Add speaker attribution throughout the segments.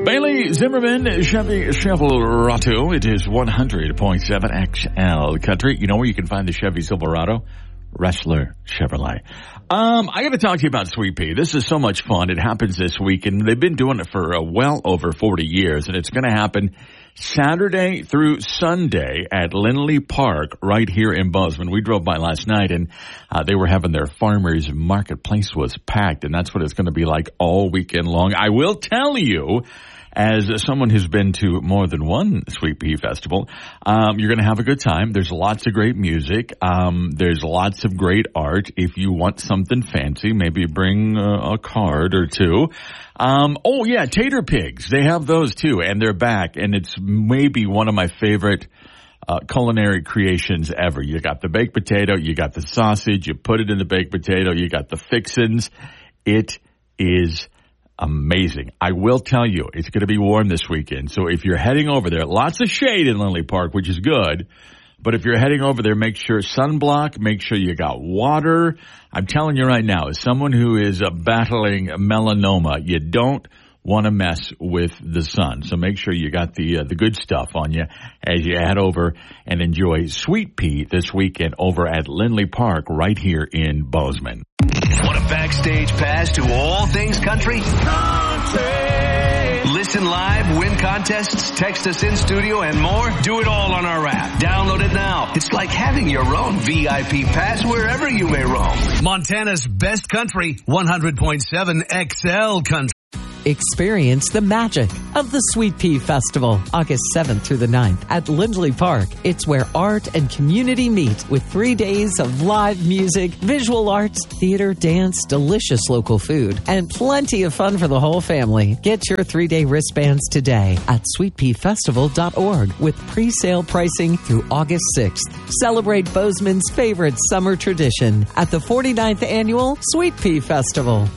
Speaker 1: Bailey Zimmerman, Chevy Silverado. It is 100.7 XL Country. You know where you can find the Chevy Silverado? Wrestler Chevrolet. I got to talk to you about Sweet Pea. This is so much fun. It happens this week, and they've been doing it for well over 40 years, and it's going to happen Saturday through Sunday at Lindley Park right here in Bozeman. We drove by last night, and they were having their farmers marketplace was packed, and that's what it's going to be like all weekend long. I will tell you, as someone who's been to more than one Sweet Pea Festival, you're going to have a good time. There's lots of great music. There's lots of great art. If you want something fancy, maybe bring a card or two. Oh, yeah, tater pigs. They have those, too, and they're back. And it's maybe one of my favorite culinary creations ever. You got the baked potato. You got the sausage. You put it in the baked potato. You got the fixins. It is amazing. I will tell you, it's going to be warm this weekend. So if you're heading over there, lots of shade in Lindley Park, which is good. But if you're heading over there, make sure sunblock, make sure you got water. I'm telling you right now, as someone who is battling melanoma, you don't want to mess with the sun. So make sure you got the good stuff on you as you head over and enjoy Sweet Pea this weekend over at Lindley Park right here in Bozeman.
Speaker 2: Want a backstage pass to all things country? Listen live, win contests, text us in studio, and more? Do it all on our app. Download it now. It's like having your own VIP pass wherever you may roam. Montana's best country, 100.7 XL Country.
Speaker 3: Experience the magic of the Sweet Pea Festival, August 7th through the 9th at Lindley Park. It's where art and community meet with 3 days of live music, visual arts, theater, dance, delicious local food, and plenty of fun for the whole family. Get your 3-day wristbands today at sweetpeafestival.org with pre-sale pricing through August 6th. Celebrate Bozeman's favorite summer tradition at the 49th Annual Sweet Pea Festival.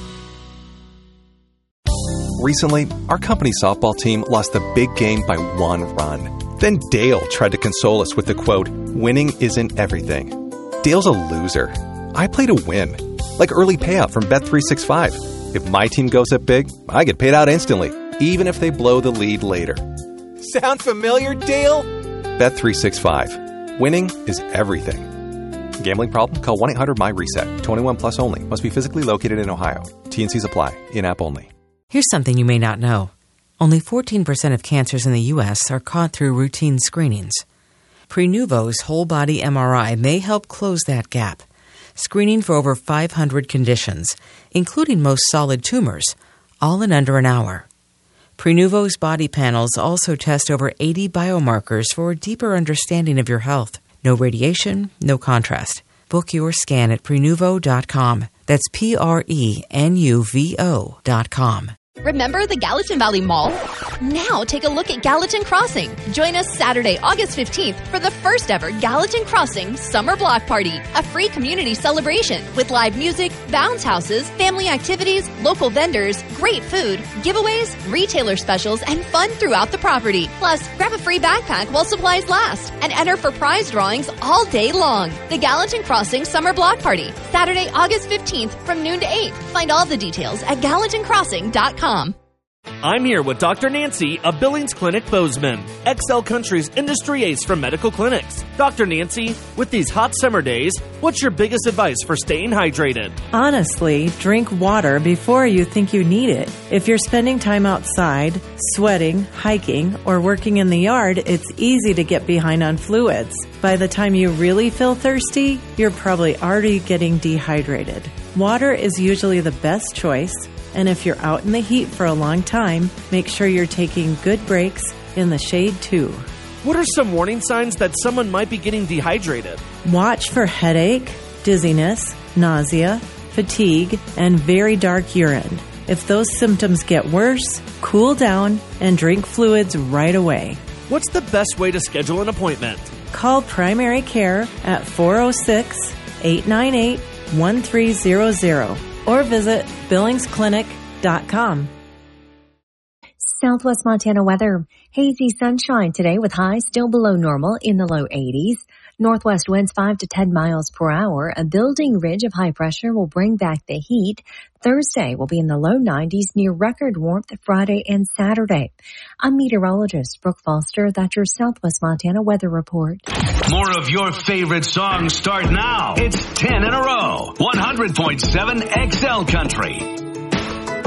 Speaker 4: Recently, our company softball team lost the big game by 1 run. Then Dale tried to console us with the quote, "Winning isn't everything." Dale's a loser. I play to win. Like early payout from Bet365. If my team goes up big, I get paid out instantly, even if they blow the lead later. Sound familiar, Dale? Bet365. Winning is everything. Gambling problem? Call 1-800-MY-RESET. 21 plus only. Must be physically located in Ohio. T&Cs apply. In-app only.
Speaker 5: Here's something you may not know. Only 14% of cancers in the U.S. are caught through routine screenings. Prenuvo's whole-body MRI may help close that gap, screening for over 500 conditions, including most solid tumors, all in under an hour. Prenuvo's body panels also test over 80 biomarkers for a deeper understanding of your health. No radiation, no contrast. Book your scan at Prenuvo.com. That's Prenuvo.com.
Speaker 6: Remember the Gallatin Valley Mall? Now take a look at Gallatin Crossing. Join us Saturday, August 15th for the first ever Gallatin Crossing Summer Block Party, a free community celebration with live music, bounce houses, family activities, local vendors, great food, giveaways, retailer specials, and fun throughout the property. Plus, grab a free backpack while supplies last and enter for prize drawings all day long. The Gallatin Crossing Summer Block Party, Saturday, August 15th from noon to 8. Find all the details at GallatinCrossing.com.
Speaker 7: I'm here with Dr. Nancy of Billings Clinic Bozeman, XL Country's industry ace for medical clinics. Dr. Nancy, with these hot summer days, what's your biggest advice for staying hydrated?
Speaker 8: Honestly, drink water before you think you need it. If you're spending time outside, sweating, hiking, or working in the yard, it's easy to get behind on fluids. By the time you really feel thirsty, you're probably already getting dehydrated. Water is usually the best choice. And if you're out in the heat for a long time, make sure you're taking good breaks in the shade too.
Speaker 7: What are some warning signs that someone might be getting dehydrated?
Speaker 8: Watch for headache, dizziness, nausea, fatigue, and very dark urine. If those symptoms get worse, cool down and drink fluids right away.
Speaker 7: What's the best way to schedule an appointment?
Speaker 8: Call primary care at 406-898-1300 or visit BillingsClinic.com.
Speaker 9: Southwest Montana weather. Hazy sunshine today with highs still below normal in the low 80s. Northwest winds 5 to 10 miles per hour. A building ridge of high pressure will bring back the heat. Thursday will be in the low 90s near record warmth Friday and Saturday. I'm meteorologist Brooke Foster. That's your Southwest Montana weather report.
Speaker 2: More of your favorite songs start now. It's 10 in a row. 100.7 XL Country.